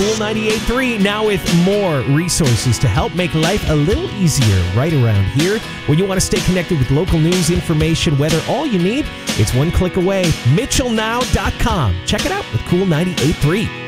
Cool 98.3, now with more resources to help make life a little easier right around here. When you want to stay connected with local news, information, weather, all you need, it's one click away. MitchellNow.com. Check it out with Cool 98.3.